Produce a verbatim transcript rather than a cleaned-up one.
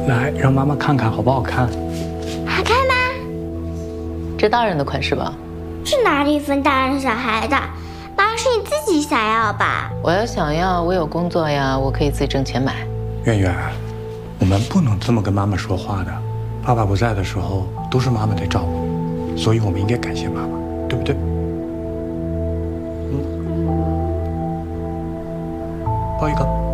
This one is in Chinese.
来，让妈妈看看好不好看？ 好看吗？ 这大人的款式吧？ 是哪里分大人小孩的？妈是你自己想要吧？ 我要想要，我有工作呀，我可以自己挣钱买。 圆圆，我们不能这么跟妈妈说话的。爸爸不在的时候，都是妈妈在照顾，所以我们应该感谢妈妈，对不对？嗯，抱一个。